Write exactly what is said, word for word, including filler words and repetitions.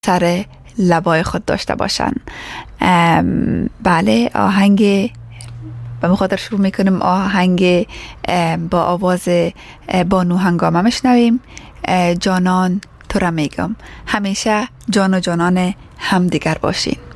سر لبای خود داشته باشن. بله، آهنگ به مخاطر شروع میکنیم. آهنگ با آواز بانو هنگامه میشنویم. جانان تو را میگم، همیشه جان و جانان هم دیگر باشین.